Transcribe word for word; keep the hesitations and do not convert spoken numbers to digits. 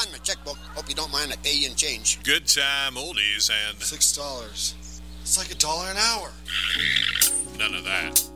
find my checkbook. Hope you don't mind I pay you in change. Good time oldies and... Six dollars. It's like a dollar an hour. None of that.